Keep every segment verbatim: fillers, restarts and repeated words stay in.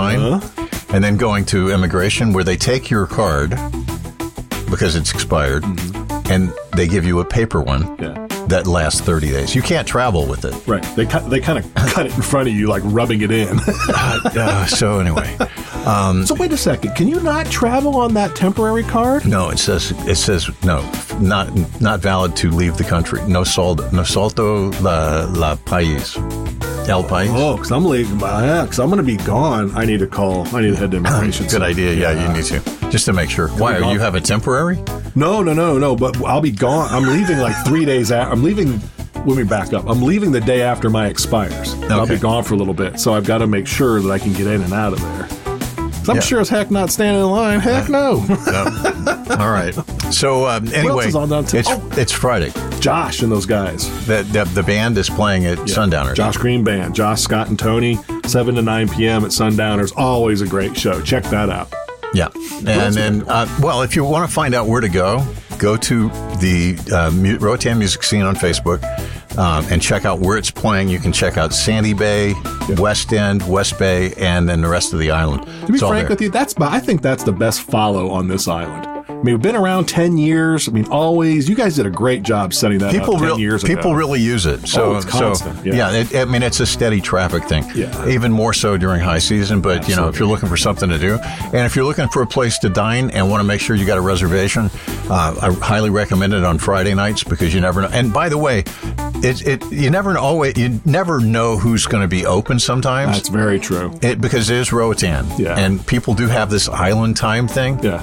line, uh-huh. and then going to immigration where they take your card because it's expired, mm-hmm. and they give you a paper one. Yeah. That lasts thirty days. You can't travel with it. Right. They cut, they kind of cut it in front of you, like rubbing it in. uh, uh, so anyway. Um, so wait a second. Can you not travel on that temporary card? No, it says it says no, not not valid to leave the country. No saldo, no salto la la país. El país. Oh, because I'm leaving. Yeah, because I'm going to be gone. I need to call. I need to head to immigration. Good idea. Yeah, yeah, you need to. Just to make sure. Why? Are you have a temporary? No, no, no, no. But I'll be gone. I'm leaving like three days out. I'm leaving. Let me back up. I'm leaving the day after my expires. Okay. I'll be gone for a little bit. So I've got to make sure that I can get in and out of there. I'm yeah. sure as heck not standing in line. Heck no. no. All right. So um, anyway, on it's, oh. it's Friday. Josh and those guys. The, the, the band is playing at yeah. Sundowners. Josh Green Band. Josh, Scott, and Tony, seven to nine p.m. at Sundowners. Always a great show. Check that out. Yeah. And then, uh, well, if you want to find out where to go, go to the uh, Roatan Music Scene on Facebook. Um, and check out where it's playing. You can check out Sandy Bay, yeah. West End, West Bay, and then the rest of the island. To be it's frank with you, that's I think that's the best follow on this island. I mean, we've been around ten years. I mean, always. You guys did a great job setting that people up ten real, years ago. People really use it. So, oh, it's constant. So, yeah, yeah it, I mean, it's a steady traffic thing. Yeah. Even more so during high season. But, Absolutely. you know, if you're looking for something to do, and if you're looking for a place to dine and want to make sure you got a reservation, uh, I highly recommend it on Friday nights because you never know. And by the way, it, it you never always you never know who's going to be open sometimes. That's very true. It, because it is Roatan. Yeah. And people do have this island time thing. Yeah.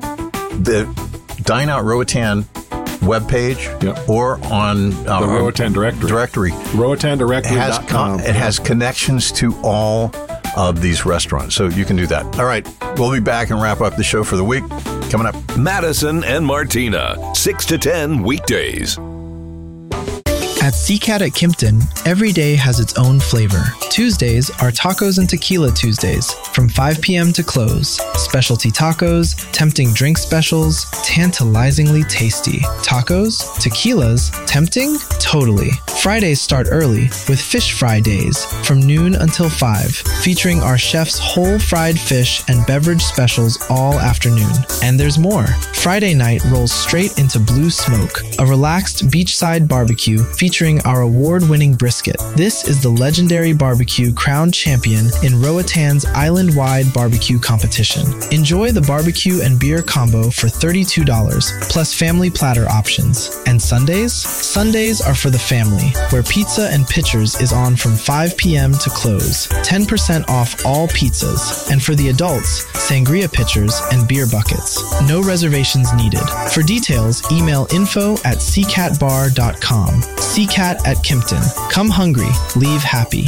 The Dine Out Roatan webpage yep. or on uh, the Roatan directory. directory. Roatan directory. It has, con- it has connections to all of these restaurants, so you can do that. All right, we'll be back and wrap up the show for the week. Coming up, Madison and Martina, six to ten weekdays. At C CAT at Kimpton, every day has its own flavor. Tuesdays are Tacos and Tequila Tuesdays, from five p.m. to close. Specialty tacos, tempting drink specials, tantalizingly tasty. Tacos? Tequilas? Tempting? Totally. Fridays start early with Fish Fry Days, from noon until five, featuring our chef's whole fried fish and beverage specials all afternoon. And there's more. Friday night rolls straight into Blue Smoke, a relaxed beachside barbecue featuring featuring our award-winning brisket. This is the legendary barbecue crowned champion in Roatan's island-wide barbecue competition. Enjoy the barbecue and beer combo for thirty-two dollars, plus family platter options. And Sundays? Sundays are for the family, where pizza and pitchers is on from five p.m. to close. ten percent off all pizzas. And for the adults, sangria pitchers and beer buckets. No reservations needed. For details, email info at c cat bar dot com. C CAT at Kimpton. Come hungry, leave happy.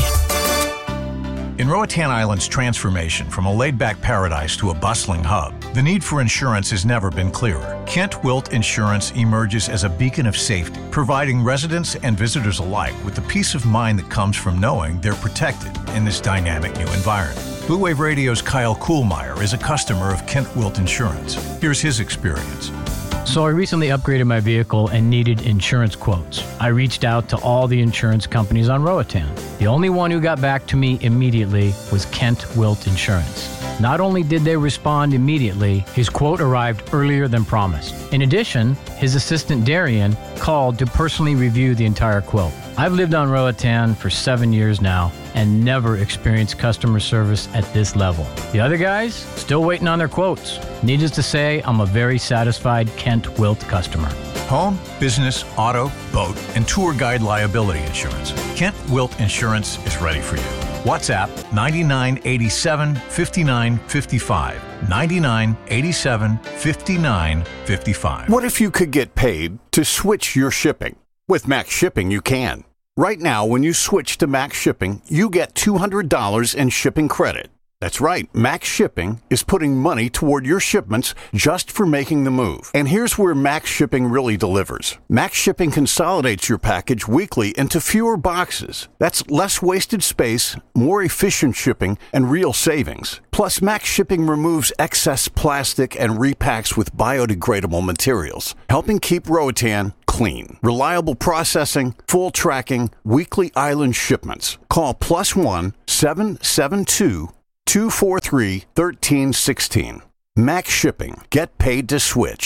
In Roatan Island's transformation from a laid-back paradise to a bustling hub, the need for insurance has never been clearer. Kent Wilt Insurance emerges as a beacon of safety, providing residents and visitors alike with the peace of mind that comes from knowing they're protected in this dynamic new environment. Blue Wave Radio's Kyle Kuhlmeyer is a customer of Kent Wilt Insurance. Here's his experience. So I recently upgraded my vehicle and needed insurance quotes. I reached out to all the insurance companies on Roatan. The only one who got back to me immediately was Kent Wilt Insurance. Not only did they respond immediately, his quote arrived earlier than promised. In addition, his assistant Darian called to personally review the entire quote. I've lived on Roatan for seven years now and never experienced customer service at this level. The other guys, still waiting on their quotes. Needless to say, I'm a very satisfied Kent Wilt customer. Home, business, auto, boat, and tour guide liability insurance. Kent Wilt Insurance is ready for you. WhatsApp ninety-nine eighty-seven fifty-nine fifty-five. ninety-nine eighty-seven fifty-nine fifty-five. What if you could get paid to switch your shipping? With Max Shipping, you can. Right now, when you switch to Max Shipping, you get two hundred dollars in shipping credit. That's right, Max Shipping is putting money toward your shipments just for making the move. And here's where Max Shipping really delivers. Max Shipping consolidates your package weekly into fewer boxes. That's less wasted space, more efficient shipping, and real savings. Plus, Max Shipping removes excess plastic and repacks with biodegradable materials, helping keep Roatan clean. Reliable processing, full tracking, weekly island shipments. Call plus one seven seven two two four three, one three one six. Max Shipping. Get paid to switch.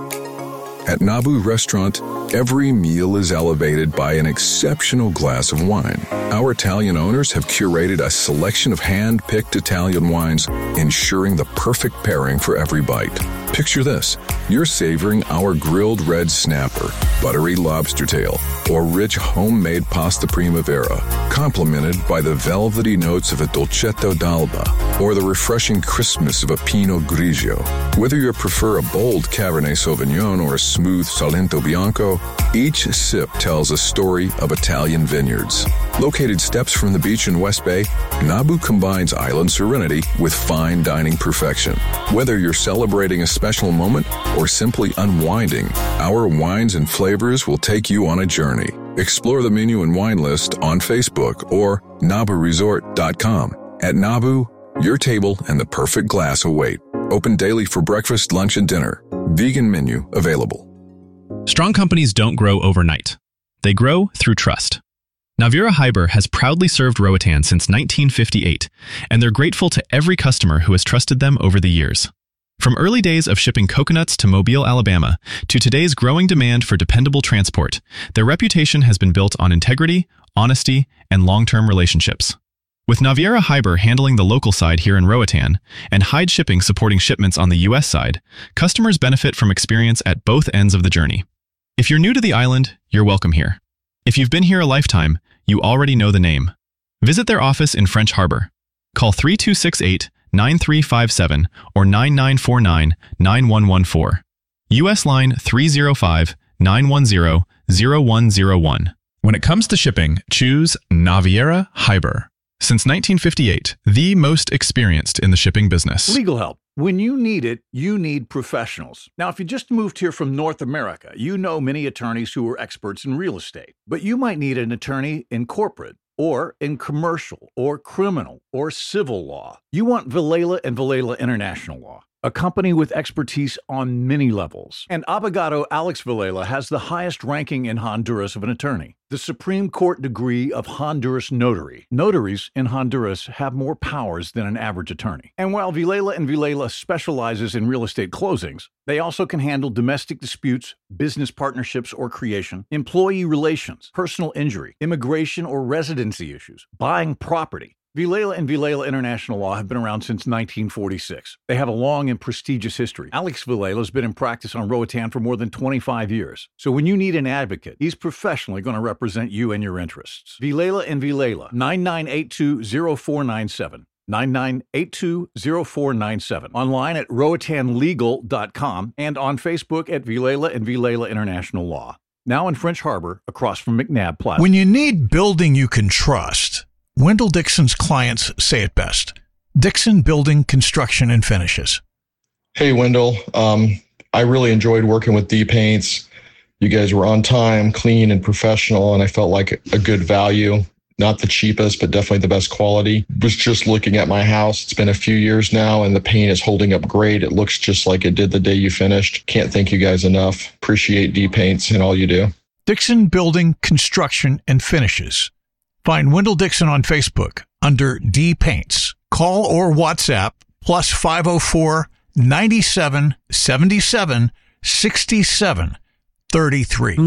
At Nabu Restaurant, every meal is elevated by an exceptional glass of wine. Our Italian owners have curated a selection of hand-picked Italian wines, ensuring the perfect pairing for every bite. Picture this. You're savoring our grilled red snapper, buttery lobster tail, or rich homemade pasta primavera, complemented by the velvety notes of a dolcetto d'alba, or the refreshing crispness of a Pinot Grigio. Whether you prefer a bold Cabernet Sauvignon or a smooth Salento Bianco, each sip tells a story of Italian vineyards. Located steps from the beach in West Bay, Nabu combines island serenity with fine dining perfection. Whether you're celebrating a special moment or simply unwinding, our wines and flavors will take you on a journey. Explore the menu and wine list on Facebook or nabu resort dot com. At Nabu, your table and the perfect glass await. Open daily for breakfast, lunch, and dinner. Vegan menu available. Strong companies don't grow overnight. They grow through trust. Naviera Hyber has proudly served Roatan since nineteen fifty-eight, and they're grateful to every customer who has trusted them over the years. From early days of shipping coconuts to Mobile, Alabama, to today's growing demand for dependable transport, their reputation has been built on integrity, honesty, and long-term relationships. With Naviera Hyber handling the local side here in Roatan, and Hyde Shipping supporting shipments on the U S side, customers benefit from experience at both ends of the journey. If you're new to the island, you're welcome here. If you've been here a lifetime, you already know the name. Visit their office in French Harbor. Call three two six eight, nine three five seven or nine nine four nine, nine one one four. U S line three oh five, nine one zero, zero one zero one. When it comes to shipping, choose Naviera Hyber. Since nineteen fifty-eight, the most experienced in the shipping business. Legal help. When you need it, you need professionals. Now, if you just moved here from North America, you know many attorneys who are experts in real estate. But you might need an attorney in corporate, or in commercial, or criminal, or civil law. You want Villela and Villela International Law, a company with expertise on many levels. And Abogado Alex Villela has the highest ranking in Honduras of an attorney, the Supreme Court degree of Honduras Notary. Notaries in Honduras have more powers than an average attorney. And while Villela and Villela specializes in real estate closings, they also can handle domestic disputes, business partnerships or creation, employee relations, personal injury, immigration or residency issues, buying property. Villela and Villela International Law have been around since nineteen forty-six. They have a long and prestigious history. Alex Villela has been in practice on Roatan for more than twenty-five years. So when you need an advocate, he's professionally going to represent you and your interests. Villela and Villela, nine nine eight two, zero four nine seven. nine nine eight two, zero four nine seven. Online at roatan legal dot com and on Facebook at Villela and Villela International Law. Now in French Harbor, across from McNabb Plaza. When you need building you can trust, Wendell Dixon's clients say it best. Dixon Building, Construction, and Finishes. Hey, Wendell. Um, I really enjoyed working with D-Paints. You guys were on time, clean, and professional, and I felt like a good value. Not the cheapest, but definitely the best quality. Was just looking at my house. It's been a few years now, and the paint is holding up great. It looks just like it did the day you finished. Can't thank you guys enough. Appreciate D-Paints and all you do. Dixon Building, Construction, and Finishes. Find Wendell Dixon on Facebook under D Paints. Call or WhatsApp plus five oh four, nine seven, seven seven, six seven three three.